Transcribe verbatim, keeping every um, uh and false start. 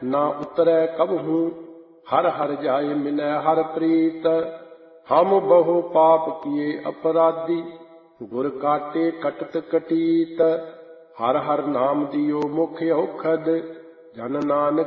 ਨਾ ਉਤਰੈ ਕਬਹੂ। ਹਰ ਹਰ ਜਾਇ ਮਿਲੈ ਹਰ ਪ੍ਰੀਤ, ਹਮ ਬਹੁ ਪਾਪ ਕੀਏ ਅਪਰਾਧੀ। ਗੁਰ ਕਾਟੇ ਕਟਤ ਕਟੀਤ, ਹਰ ਹਰ ਨਾਮ ਦਿਓ ਮੁਖ ਔਖਦ। ਜਨ ਨਾਨਕ